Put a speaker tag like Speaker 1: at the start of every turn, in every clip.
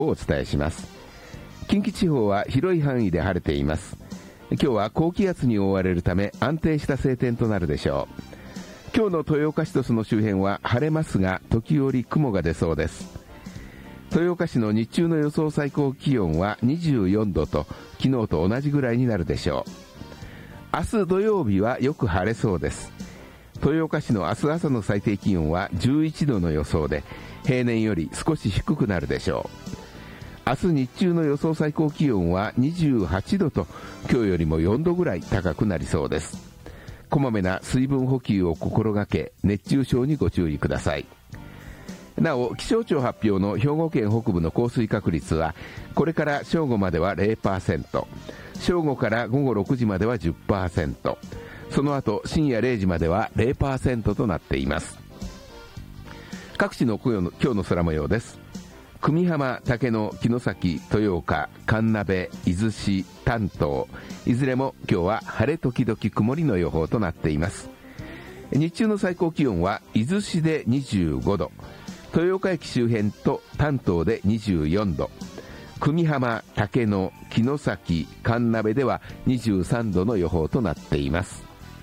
Speaker 1: をお伝えします。近畿地方は広い範囲で晴れています。今日は高気圧に覆われるため安定した晴天となるでしょう。今日の豊岡市とその周辺は晴れますが時折雲が出そうです。豊岡市の日中の予想最高気温は24度と昨日と同じぐらいになるでしょう。明日土曜日はよく晴れそうです。豊岡市の明日朝の最低気温は11度の予想で平年より少し低くなるでしょう。明日日中の予想最高気温は28度と今日よりも4度ぐらい高くなりそうです。こまめな水分補給を心がけ熱中症にご注意ください。なお気象庁発表の兵庫県北部の降水確率はこれから正午までは 0%、 正午から午後6時までは 10%、 その後深夜0時までは 0% となっています。各地の今日の空模様です。久美浜、竹野、城崎、豊岡、神鍋、伊豆市、丹東、いずれも今日は晴れ時々曇りの予報となっています。日中の最高気温は伊豆市で25度、豊岡駅周辺と丹東で24度、久美浜、竹野、城崎、神鍋では23度の予報となっています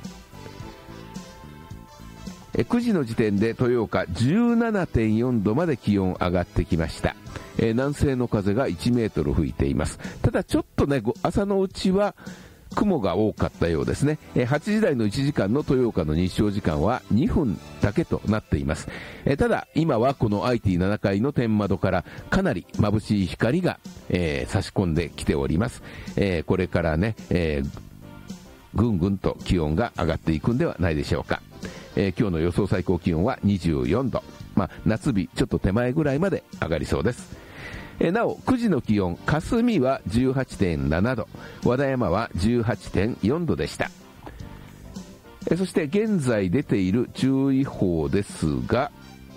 Speaker 1: 。9時の時点で豊岡 17.4 度まで気温上がってきました。南西の風が1メートル吹いています。ただちょっとね、朝のうちは雲が多かったようですね。8時台の1時間の豊岡の日照時間は2分だけとなっています。ただ今はこの IT7 階の天窓からかなり眩しい光が、差し込んできております。これからね、ぐんぐんと気温が上がっていくんではないでしょうか。今日の予想最高気温は24度、夏日ちょっと手前ぐらいまで上がりそうです。なお9時の気温、霞は 18.7 度、和田山は 18.4 度でした。そして現在出ている注意報ですが、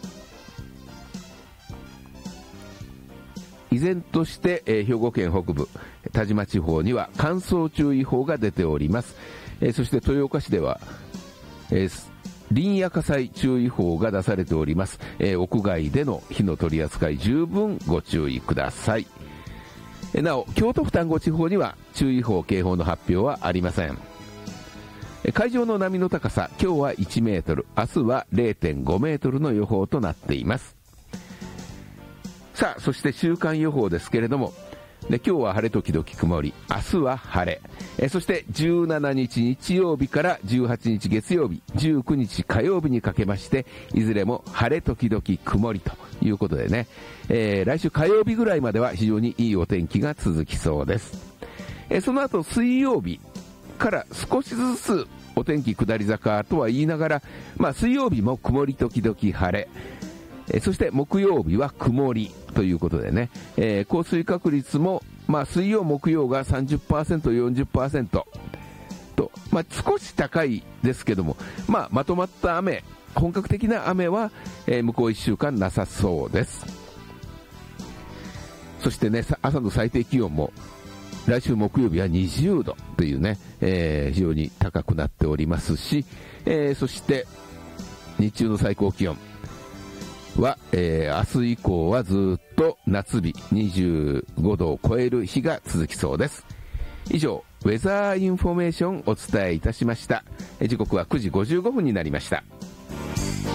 Speaker 1: 依然として、兵庫県北部田島地方には乾燥注意報が出ております。そして豊岡市では、林野火災注意報が出されております。屋外での火の取り扱い十分ご注意ください。なお京都府丹後地方には注意報警報の発表はありません。海上の波の高さ、今日は1メートル、明日は 0.5 メートルの予報となっています。さあ、そして週間予報ですけれども、今日は晴れ時々曇り、明日は晴れ、そして17日日曜日から18日月曜日、19日火曜日にかけましていずれも晴れ時々曇りということでね、来週火曜日ぐらいまでは非常にいいお天気が続きそうです。その後水曜日から少しずつお天気下り坂とは言いながら、水曜日も曇り時々晴れ、そして木曜日は曇りということでね、降水確率も、水曜木曜が 30%、40% と、少し高いですけども、まとまった雨、本格的な雨は、向こう1週間なさそうです。そしてね、朝の最低気温も来週木曜日は20度というね、非常に高くなっておりますし、そして日中の最高気温は、明日以降はずっと夏日25度を超える日が続きそうです。以上、ウェザーインフォメーションお伝えいたしました。時刻は9時55分になりました。